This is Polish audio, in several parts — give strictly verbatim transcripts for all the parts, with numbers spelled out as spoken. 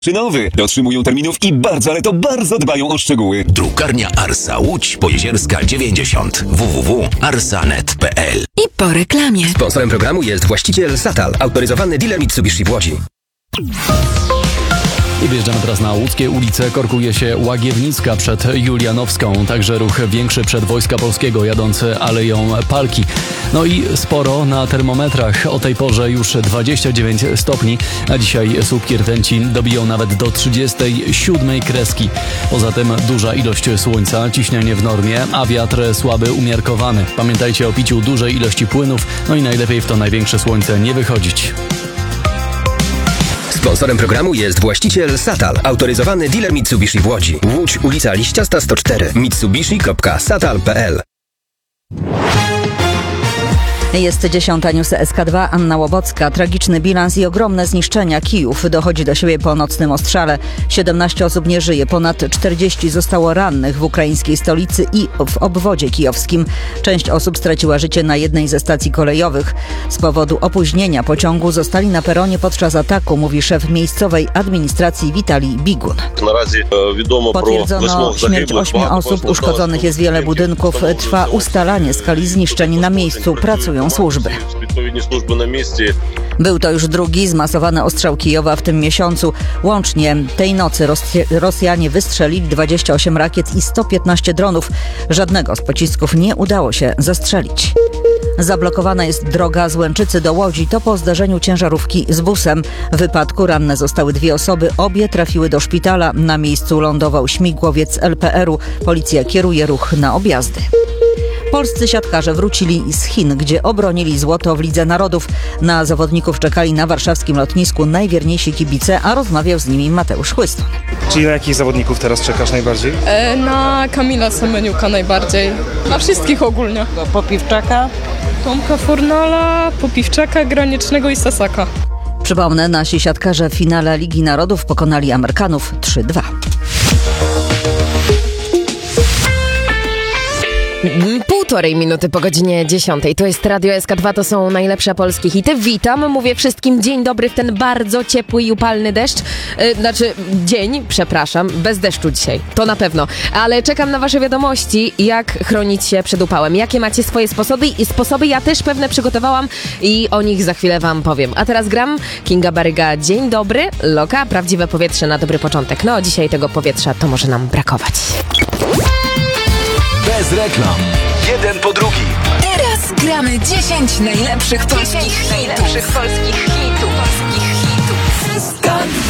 Czynowy. Dotrzymują terminów i bardzo, ale to bardzo dbają o szczegóły. Drukarnia Arsa Łódź Pojezierska dziewięćdziesiąt. w w w kropka arsa kropka net kropka p l. I po reklamie. Sponsorem programu jest właściciel Satal, autoryzowany dealer Mitsubishi w Łodzi. I wjeżdżamy teraz na łódzkie ulice. Korkuje się Łagiewnicka przed Julianowską. Także ruch większy przed Wojska Polskiego jadący Aleją Palki. No i sporo na termometrach. O tej porze już dwadzieścia dziewięć stopni, a dzisiaj słupki rtęci dobiją nawet do trzydziestej siódmej kreski. Poza tym duża ilość słońca, ciśnienie w normie, a wiatr słaby, umiarkowany. Pamiętajcie o piciu dużej ilości płynów, no i najlepiej w to największe słońce nie wychodzić. Sponsorem programu jest właściciel Satal, autoryzowany dealer Mitsubishi w Łodzi. Łódź, ulica Liściasta sto cztery. mitsubishi kropka satal kropka p l. Jest dziesiąta, newsy S K dwa, Anna Łobocka. Tragiczny bilans i ogromne zniszczenia. Kijów dochodzi do siebie po nocnym ostrzale. siedemnaście osób nie żyje, ponad czterdzieści zostało rannych w ukraińskiej stolicy i w obwodzie kijowskim. Część osób straciła życie na jednej ze stacji kolejowych. Z powodu opóźnienia pociągu zostali na peronie podczas ataku, mówi szef miejscowej administracji Witalij Bigun. Potwierdzono śmierć ośmiu osób, uszkodzonych jest wiele budynków. Trwa ustalanie skali zniszczeń na miejscu. Pracują służby. Był to już drugi zmasowany ostrzał Kijowa w tym miesiącu. Łącznie tej nocy Rosja, Rosjanie wystrzelili dwadzieścia osiem rakiet i sto piętnaście dronów. Żadnego z pocisków nie udało się zestrzelić. Zablokowana jest droga z Łęczycy do Łodzi. To po zdarzeniu ciężarówki z busem. W wypadku ranne zostały dwie osoby. Obie trafiły do szpitala. Na miejscu lądował śmigłowiec L P R u. Policja kieruje ruch na objazdy. Polscy siatkarze wrócili z Chin, gdzie obronili złoto w Lidze Narodów. Na zawodników czekali na warszawskim lotnisku najwierniejsi kibice, a rozmawiał z nimi Mateusz Chłyston. Czyli na jakich zawodników teraz czekasz najbardziej? E, na Kamila Semeniuka najbardziej. Na wszystkich ogólnie. Popiwczaka, Tomka Fornala, Popiwczaka, Granicznego i Sasaka. Przypomnę, nasi siatkarze w finale Ligi Narodów pokonali Amerykanów trzy dwa. Półtorej minuty po godzinie dziesiątej. To jest Radio S K dwa, to są najlepsze polskie hity. Witam, mówię wszystkim dzień dobry w ten bardzo ciepły i upalny deszcz. Yy, znaczy dzień, przepraszam, bez deszczu dzisiaj, to na pewno. Ale czekam na wasze wiadomości, jak chronić się przed upałem. Jakie macie swoje sposoby i sposoby ja też pewne przygotowałam i o nich za chwilę wam powiem. A teraz gram Kinga Baryga, dzień dobry, Loka, prawdziwe powietrze na dobry początek. No, dzisiaj tego powietrza to może nam brakować. Bez reklam. Jeden po drugim. Teraz gramy dziesięć najlepszych polskich hitów. Najlepszych polskich hitów. Polskich hitów.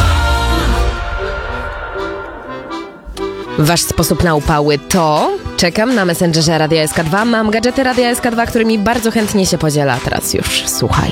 Wasz sposób na upały to... Czekam na Messengerze Radia S K dwa. Mam gadżety Radia S K dwa, którymi bardzo chętnie się podziela. Teraz już słuchaj.